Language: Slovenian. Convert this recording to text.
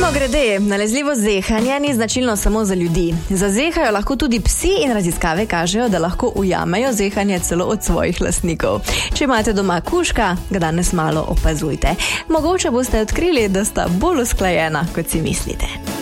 Mimogrede, nalezljivo zehanje ni značilno samo za ljudi. Zazehajo lahko tudi psi in raziskave kažejo, da lahko ujamejo zehanje celo od svojih lastnikov. Če imate doma kužka, ga danes malo opazujte. Mogoče boste odkrili, da sta bolj usklajena, kot si mislite.